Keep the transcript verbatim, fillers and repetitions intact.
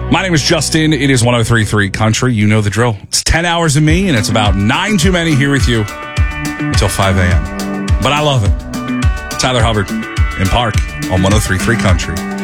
My name is Justin. It is one oh three point three Country. You know the drill. It's ten hours of me, and it's about nine too many here with you until five a.m. But I love it. Tyler Hubbard in Park on one oh three point three Country.